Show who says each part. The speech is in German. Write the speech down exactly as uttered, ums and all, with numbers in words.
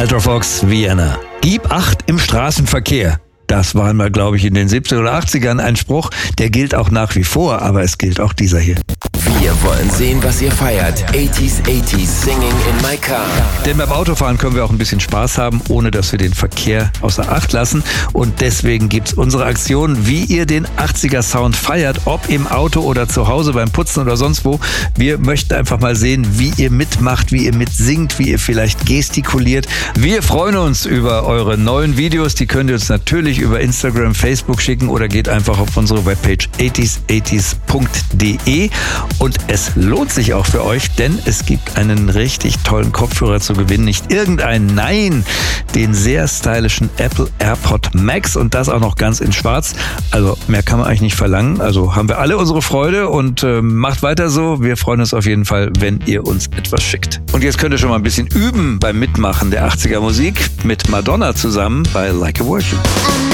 Speaker 1: Ultravox Vienna. Gib Acht im Straßenverkehr. Das war mal, glaube ich, in den siebziger oder achtzigern ein Spruch, der gilt auch nach wie vor, aber es gilt auch dieser hier.
Speaker 2: Wir wollen sehen, was ihr feiert. achtziger, achtziger, singing in my car.
Speaker 1: Denn beim Autofahren können wir auch ein bisschen Spaß haben, ohne dass wir den Verkehr außer Acht lassen. Und deswegen gibt's unsere Aktion, wie ihr den achtziger-Sound feiert, ob im Auto oder zu Hause beim Putzen oder sonst wo. Wir möchten einfach mal sehen, wie ihr mitmacht, wie ihr mitsingt, wie ihr vielleicht gestikuliert. Wir freuen uns über eure neuen Videos. Die könnt ihr uns natürlich über Instagram, Facebook schicken oder geht einfach auf unsere Webpage achtziger achtziger punkt de. Und es lohnt sich auch für euch, denn es gibt einen richtig tollen Kopfhörer zu gewinnen. Nicht irgendein, nein, den sehr stylischen Apple AirPod Max und das auch noch ganz in schwarz. Also mehr kann man eigentlich nicht verlangen. Also haben wir alle unsere Freude und äh, macht weiter so. Wir freuen uns auf jeden Fall, wenn ihr uns etwas schickt. Und jetzt könnt ihr schon mal ein bisschen üben beim Mitmachen der achtziger Musik mit Madonna zusammen bei Like a Virgin.